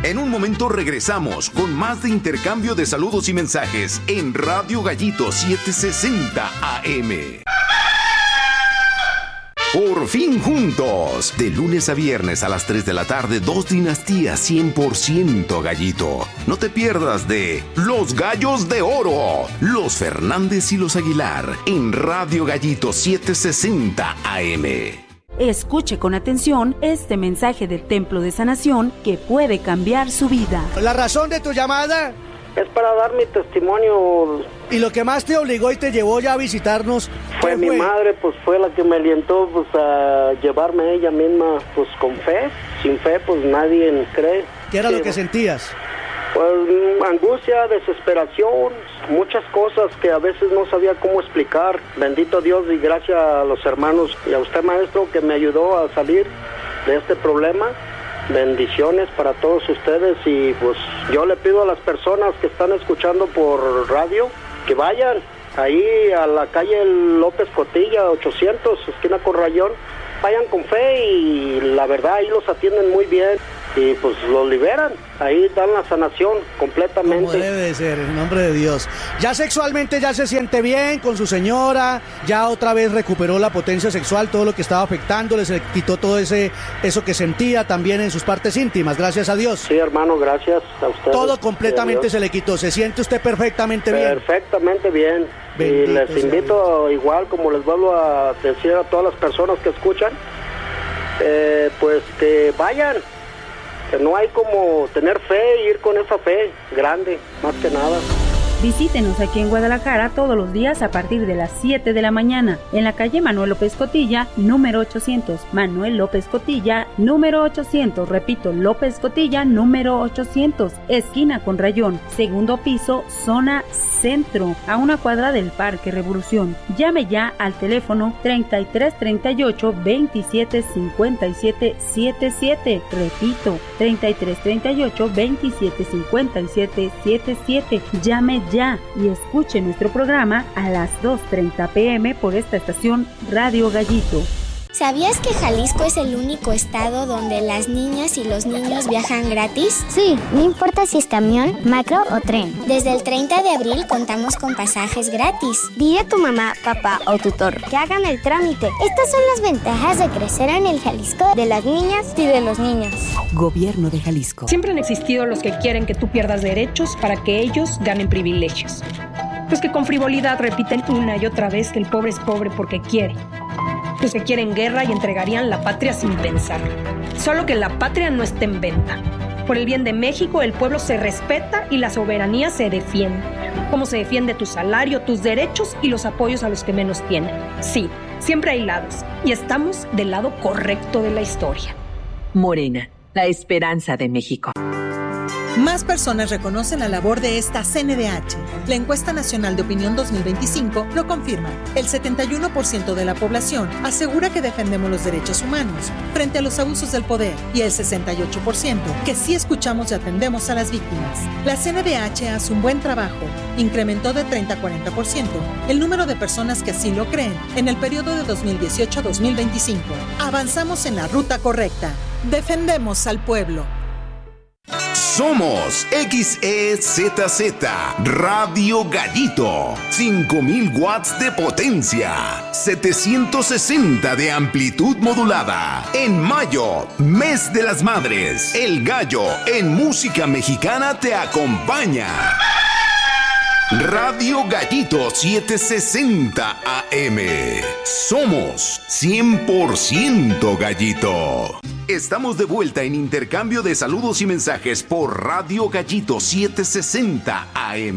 En un momento regresamos con más de intercambio de saludos y mensajes en Radio Gallito 760 AM. Por fin juntos, de lunes a viernes a las 3 de la tarde, 2 dinastías 100% Gallito. No te pierdas de Los Gallos de Oro, los Fernández y los Aguilar, en Radio Gallito 760 AM. Escuche con atención este mensaje del Templo de Sanación que puede cambiar su vida. La razón de tu llamada es para dar mi testimonio. ¿Y lo que más te obligó y te llevó ya a visitarnos? Fue mi madre, pues fue la que me alientó pues a llevarme a ella misma, pues con fe. Sin fe, pues nadie cree. ¿Qué era lo que sentías? Pues angustia, desesperación, muchas cosas que a veces no sabía cómo explicar. Bendito Dios y gracias a los hermanos y a usted, maestro, que me ayudó a salir de este problema. Bendiciones para todos ustedes y pues yo le pido a las personas que están escuchando por radio que vayan ahí a la calle López Cotilla 800, esquina con Rayón. Vayan con fe y la verdad ahí los atienden muy bien y pues los liberan, ahí dan la sanación completamente. Como debe de ser, en nombre de Dios. Ya sexualmente ya se siente bien con su señora, ya otra vez recuperó la potencia sexual, todo lo que estaba afectándole, se le quitó todo eso que sentía también en sus partes íntimas, gracias a Dios. Sí, hermano, gracias a usted. Todo completamente se le quitó, se siente usted perfectamente bien. Perfectamente bien. Bendito y les invito igual, como les vuelvo a decir a todas las personas que escuchan, pues que vayan, que no hay como tener fe e ir con esa fe grande, más que nada. Visítenos aquí en Guadalajara todos los días a partir de las 7 de la mañana, en la calle Manuel López Cotilla, número 800. Manuel López Cotilla, número 800. Repito, López Cotilla, número 800. Esquina con Rayón, segundo piso, zona centro, a una cuadra del Parque Revolución. Llame ya al teléfono 3338 27 57 77. Repito, 3338 27 57 77. Llame ya y escuche nuestro programa a las 2:30 p.m. por esta estación Radio Gallito. ¿Sabías que Jalisco es el único estado donde las niñas y los niños viajan gratis? Sí, no importa si es camión, macro o tren. Desde el 30 de abril contamos con pasajes gratis. Dile a tu mamá, papá o tutor que hagan el trámite. Estas son las ventajas de crecer en el Jalisco de las niñas y de los niños. Gobierno de Jalisco. Siempre han existido los que quieren que tú pierdas derechos para que ellos ganen privilegios. Los que con frivolidad repiten una y otra vez que el pobre es pobre porque quiere. Los que quieren guerra y entregarían la patria sin pensar. Solo que la patria no está en venta. Por el bien de México, el pueblo se respeta y la soberanía se defiende. Como se defiende tu salario, tus derechos y los apoyos a los que menos tienen. Sí, siempre hay lados. Y estamos del lado correcto de la historia. Morena, la esperanza de México. Más personas reconocen la labor de esta CNDH. La Encuesta Nacional de Opinión 2025 lo confirma. El 71% de la población asegura que defendemos los derechos humanos frente a los abusos del poder y el 68% que sí escuchamos y atendemos a las víctimas. La CNDH hace un buen trabajo. Incrementó de 30 a 40% el número de personas que así lo creen en el periodo de 2018 a 2025. Avanzamos en la ruta correcta. Defendemos al pueblo. Somos XEZZ Radio Gallito, 5000 watts de potencia, 760 de amplitud modulada. En mayo, mes de las madres, El Gallo en música mexicana te acompaña. Radio Gallito 760 AM. Somos 100% Gallito. Estamos de vuelta en intercambio de saludos y mensajes por Radio Gallito 760 AM.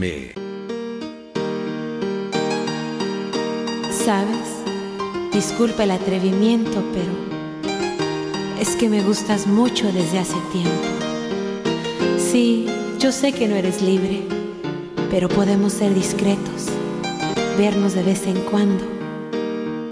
¿Sabes? Disculpa el atrevimiento, pero es que me gustas mucho desde hace tiempo. Sí, yo sé que no eres libre, pero podemos ser discretos, vernos de vez en cuando